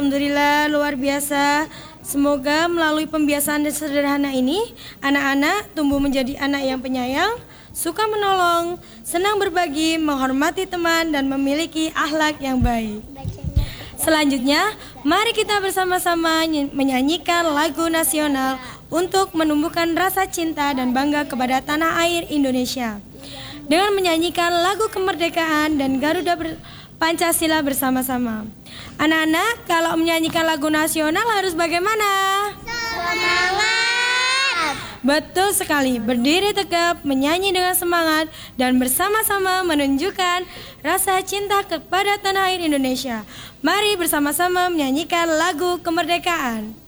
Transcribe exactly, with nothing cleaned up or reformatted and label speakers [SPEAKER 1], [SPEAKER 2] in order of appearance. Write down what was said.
[SPEAKER 1] Alhamdulillah, luar biasa. Semoga melalui pembiasaan sederhana ini, anak-anak tumbuh menjadi anak yang penyayang, suka menolong, senang berbagi, menghormati teman, dan memiliki akhlak yang baik. Selanjutnya, mari kita bersama-sama menyanyikan lagu nasional untuk menumbuhkan rasa cinta dan bangga kepada tanah air Indonesia. Dengan menyanyikan lagu kemerdekaan dan Garuda Pancasila bersama-sama. Anak-anak, kalau menyanyikan lagu nasional harus bagaimana?
[SPEAKER 2] Semangat!
[SPEAKER 1] Betul sekali, berdiri tegap, menyanyi dengan semangat, dan bersama-sama menunjukkan rasa cinta kepada tanah air Indonesia. Mari bersama-sama menyanyikan lagu kemerdekaan.